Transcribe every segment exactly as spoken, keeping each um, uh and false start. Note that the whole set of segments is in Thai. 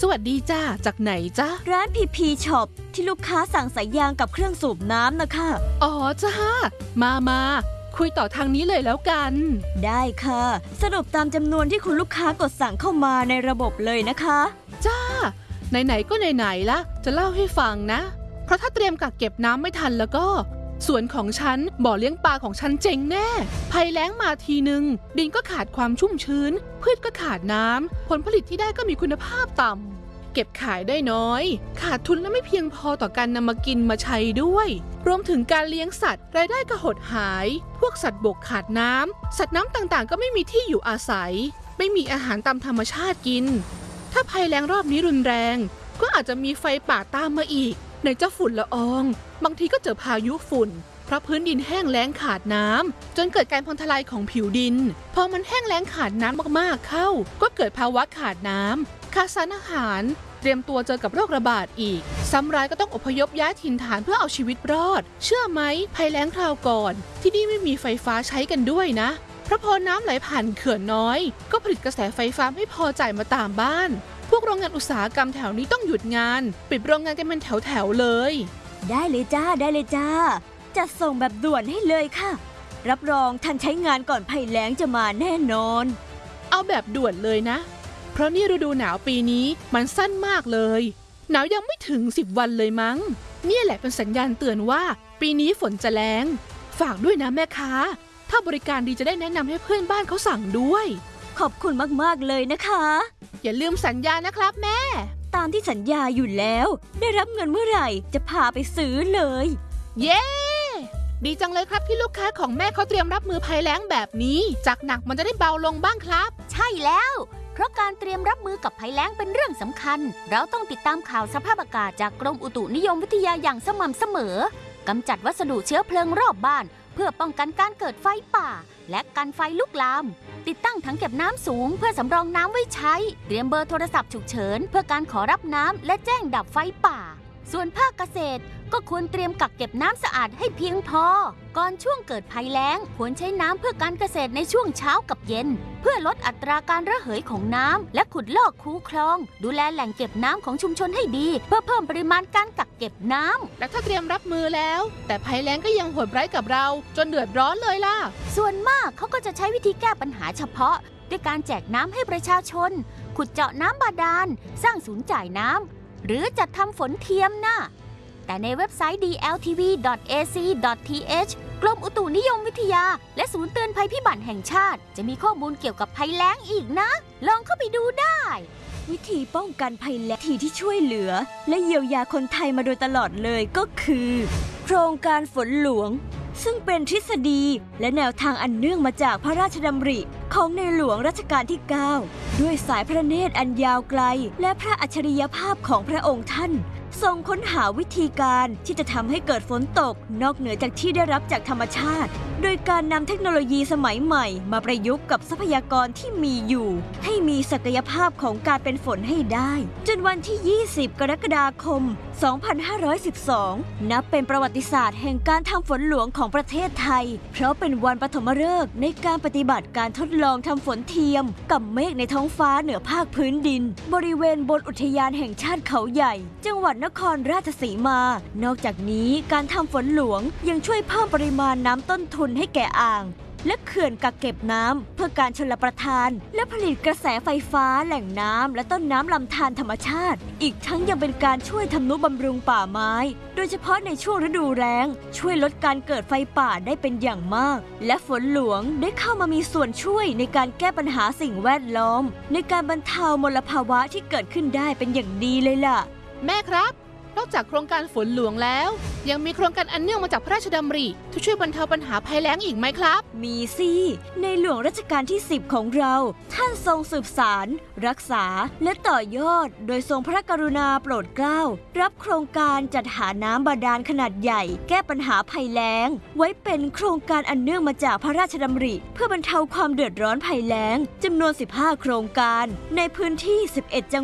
สวัสดีจ้าจากไหนจ้าร้านพีพีช็อปที่ลูกค้าสั่งสายยางกับเครื่องสูบน้ำนะคะอ๋อจ้ามามาคุยต่อทางนี้เลยแล้วกันได้ค่ะสรุปตามจำนวนที่คุณลูกค้ากดสั่งเข้ามาในระบบเลยนะคะจ้าไหนๆก็ไหนๆละจะเล่าให้ฟังนะเพราะถ้าเตรียมกักเก็บน้ำไม่ทันแล้วก็สวนของฉันบ่อเลี้ยงปลาของฉันเจ๊งแน่ภัยแล้งมาทีนึงดินก็ขาดความชุ่มชื้นพืชก็ขาดน้ำผลผลิตที่ได้ก็มีคุณภาพต่ำเก็บขายได้น้อยขาดทุนและไม่เพียงพอต่อการนำมากินมาใช้ด้วยรวมถึงการเลี้ยงสัตว์รายได้ก็หดหายพวกสัตว์บกขาดน้ำสัตว์น้ำต่างๆก็ไม่มีที่อยู่อาศัยไม่มีอาหารตามธรรมชาติกินถ้าภัยแล้งรอบนี้รุนแรงก็อาจจะมีไฟป่าตามมาอีกในเจ้าฝุ่นละอองบางทีก็เจอพายุฝุ่นเพราะพื้นดินแห้งแล้งขาดน้ำจนเกิดการพังทลายของผิวดินพอมันแห้งแล้งขาดน้ำมากๆเข้าก็เกิดภาวะขาดน้ำขาดสารอาหารเตรียมตัวเจอกับโรคระบาดอีกซ้ำร้ายก็ต้องอพยพย้ายถิ่นฐานเพื่อเอาชีวิตรอดเชื่อไหมภัยแล้งคราวก่อนที่นี่ไม่มีไฟฟ้าใช้กันด้วยนะเพราะพอน้ำไหลผ่านเขื่อนน้อยก็ผลิตกระแสไฟฟ้าไม่พอจ่ายมาตามบ้านพวกโรงงานอุตสาหกรรมแถวนี้ต้องหยุดงานปิดโรงงานกันเป็นแถวๆเลยได้เลยจ้าได้เลยจ้าจะส่งแบบด่วนให้เลยค่ะรับรองทันใช้งานก่อนภัยแล้งจะมาแน่นอนเอาแบบด่วนเลยนะเพราะนี่ฤดูหนาวปีนี้มันสั้นมากเลยหนาวยังไม่ถึงสิบวันเลยมั้งนี่แหละเป็นสัญญาณเตือนว่าปีนี้ฝนจะแรงฝากด้วยนะแม่ค้าถ้าบริการดีจะได้แนะนำให้เพื่อนบ้านเขาสั่งด้วยขอบคุณมากๆเลยนะคะอย่าลืมสัญญานะครับแม่ตามที่สัญญาอยู่แล้วได้รับเงินเมื่อไหร่จะพาไปซื้อเลยเย้ดีจังเลยครับที่ลูกค้าของแม่เขาเตรียมรับมือภัยแล้งแบบนี้จากหนักมันจะได้เบาลงบ้างครับใช่แล้วเพราะการเตรียมรับมือกับภัยแล้งเป็นเรื่องสำคัญเราต้องติดตามข่าวสภาพอากาศจากกรมอุตุนิยมวิทยาอย่างสม่ำเสมอกำจัดวัสดุเชื้อเพลิงรอบบ้านเพื่อป้องกันการเกิดไฟป่าและกันไฟลุกลามติดตั้งถังเก็บน้ำสูงเพื่อสำรองน้ำไว้ใช้เตรียมเบอร์โทรศัพท์ฉุกเฉินเพื่อการขอรับน้ำและแจ้งดับไฟป่าส่วนภาคเกษตรก็ควรเตรียมกักเก็บน้ำสะอาดให้เพียงพอก่อนช่วงเกิดภัยแล้งควรใช้น้ำเพื่อการเกษตรในช่วงเช้ากับเย็นเพื่อลดอัตราการระเหยของน้ำและขุดลอกคูคลองดูแลแหล่งเก็บน้ำของชุมชนให้ดีเพื่อเพิ่มปริมาณการกักเก็บน้ำและถ้าเตรียมรับมือแล้วแต่ภัยแล้งก็ยังโหดร้ายกับเราจนเดือดร้อนเลยล่ะส่วนมากเขาก็จะใช้วิธีแก้ปัญหาเฉพาะด้วยการแจกน้ำให้ประชาชนขุดเจาะน้ำบาดาลสร้างศูนย์จ่ายน้ำหรือจัดทำฝนเทียมน่ะแต่ในเว็บไซต์ ดี แอล ที วี ดอท เอ ซี ดอท ที เอช กรมอุตุนิยมวิทยาและศูนย์เตือนภัยพิบัติแห่งชาติจะมีข้อมูลเกี่ยวกับภัยแล้งอีกนะลองเข้าไปดูได้วิธีป้องกันภัยแล้งที่ที่ช่วยเหลือและเยียวยาคนไทยมาโดยตลอดเลยก็คือโครงการฝนหลวงซึ่งเป็นทฤษฎีและแนวทางอันเนื่องมาจากพระราชดำริของในหลวงรัชกาลที่เก้าด้วยสายพระเนตรอันยาวไกลและพระอัจฉริยภาพของพระองค์ท่านทรงค้นหาวิธีการที่จะทำให้เกิดฝนตกนอกเหนือจากที่ได้รับจากธรรมชาติโดยการนำเทคโนโลยีสมัยใหม่มาประยุกต์กับทรัพยากรที่มีอยู่ให้มีศักยภาพของการเป็นฝนให้ได้จนวันที่ยี่สิบกรกฎาคมสองพันห้าร้อยสิบสองนับเป็นประวัติศาสตร์แห่งการทำฝนหลวงของประเทศไทยเพราะเป็นวันปฐมฤกษ์ในการปฏิบัติการทดลองทำฝนเทียมกับเมฆในท้องฟ้าเหนือภาคพื้นดินบริเวณบนอุทยานแห่งชาติเขาใหญ่จังหวัดนครราชสีมานอกจากนี้การทำฝนหลวงยังช่วยเพิ่มปริมาณน้ำต้นทุนให้แก่อ่างและเขื่อนกักเก็บน้ำเพื่อการชลประทานและผลิตกระแสไฟฟ้าแหล่งน้ำและต้นน้ำลำธารธรรมชาติอีกทั้งยังเป็นการช่วยทำนุบำรุงป่าไม้โดยเฉพาะในช่วงฤดูแล้งช่วยลดการเกิดไฟป่าได้เป็นอย่างมากและฝนหลวงได้เข้ามามีส่วนช่วยในการแก้ปัญหาสิ่งแวดล้อมในการบรรเทามลภาวะที่เกิดขึ้นได้เป็นอย่างดีเลยล่ะแม่ครับนอกจากโครงการฝนหลวงแล้วยังมีโครงการอันเนื่องมาจากพระราชดำริที่ช่วยบรรเทาปัญหาภัยแล้งอีกไหมครับมีสิในหลวงรัชกาลที่สิบของเราท่านทรงสืบสานรักษาและต่อยอดโดยทรงพระกรุณาโปรดเกล้ารับโครงการจัดหาน้ำบาดาลขนาดใหญ่แก้ปัญหาภัยแล้งไว้เป็นโครงการอันเนื่องมาจากพระราชดำริเพื่อบรรเทาความเดือดร้อนภัยแล้งจำนวนสิบห้าโครงการในพื้นที่สิบเอ็ดจังหวัด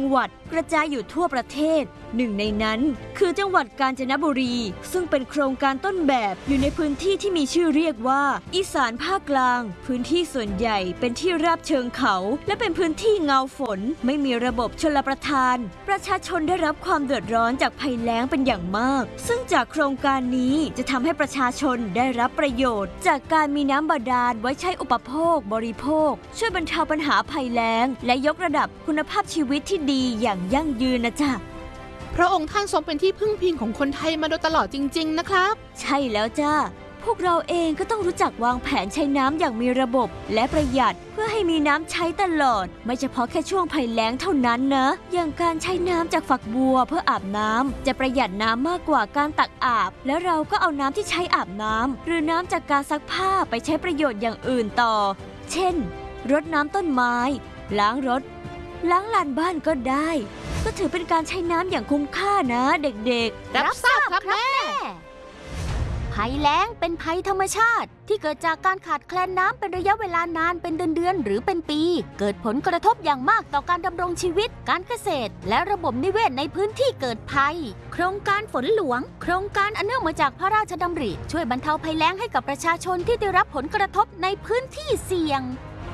กระจายอยู่ทั่วประเทศหนึ่งในนั้นคือจังหวัดกาญจนบุรีซึ่งเป็นโครงการต้นแบบอยู่ในพื้นที่ที่มีชื่อเรียกว่าอีสานภาคกลางพื้นที่ส่วนใหญ่เป็นที่ราบเชิงเขาและเป็นพื้นที่เงาฝนไม่มีระบบชลประทานประชาชนได้รับความเดือดร้อนจากภัยแล้งเป็นอย่างมากซึ่งจากโครงการนี้จะทำให้ประชาชนได้รับประโยชน์จากการมีน้ำบาดาลไว้ใช้อุปโภคบริโภคช่วยบรรเทาปัญหาภัยแล้งและยกระดับคุณภาพชีวิตที่ดีอย่างยั่งยืนนะจ๊ะพระองค์ท่านทรงเป็นที่พึ่งพิงของคนไทยมาโดยตลอดจริงๆนะครับใช่แล้วจ้าพวกเราเองก็ต้องรู้จักวางแผนใช้น้ำอย่างมีระบบและประหยัดเพื่อให้มีน้ำใช้ตลอดไม่เฉพาะแค่ช่วงภัยแล้งเท่านั้นนะอย่างการใช้น้ำจากฝักบัวเพื่ออาบน้ำจะประหยัดน้ำมากกว่าการตักอาบและเราก็เอาน้ำที่ใช้อาบน้ำหรือน้ำจากการซักผ้าไปใช้ประโยชน์อย่างอื่นต่อเช่นรดน้ำต้นไม้ล้างรถล้างลานบ้านก็ได้ก็ถือเป็นการใช้น้ำอย่างคุ้มค่านะเด็กๆรับทราบครับแม่ภัยแล้งเป็นภัยธรรมชาติที่เกิดจากการขาดแคลนน้ำเป็นระยะเวลานานเป็นเดือนๆหรือเป็นปีเกิดผลกระทบอย่างมากต่อการดำรงชีวิตการเกษตรและระบบนิเวศในพื้นที่เกิดภัยโครงการฝนหลวงโครงการอันเนื่องมาจากพระราชดำริช่วยบรรเทาภัยแล้งให้กับประชาชนที่ได้รับผลกระทบในพื้นที่เสี่ยง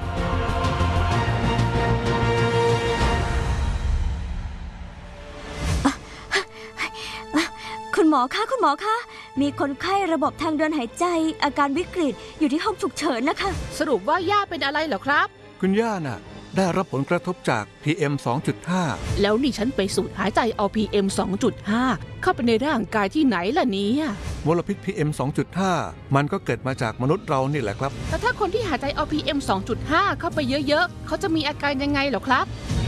คุณหมอคะคุณหมอคะมีคนไข้ระบบทางเดินหายใจอาการวิกฤตอยู่ที่ห้องฉุกเฉินนะคะสรุปว่าย่าเป็นอะไรเหรอครับคุณย่าน่ะได้รับผลกระทบจาก พี เอ็ม สองจุดห้าแล้วนี่ฉันไปสูดหายใจเอา พี เอ็ม สองจุดห้า เข้าไปในร่างกายที่ไหนล่ะเนี่ยมลพิษ พี เอ็ม สองจุดห้า มันก็เกิดมาจากมนุษย์เรานี่แหละครับแล้วถ้าคนที่หายใจเอา พี เอ็ม สองจุดห้า เข้าไปเยอะๆเขาจะมีอาการยังไงเหรอครับ